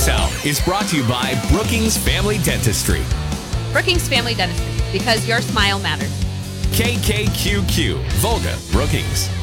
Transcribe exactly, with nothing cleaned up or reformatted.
South is brought to you by Brookings Family Dentistry. Brookings Family Dentistry, because your smile matters. K K Q Q, Volga Brookings.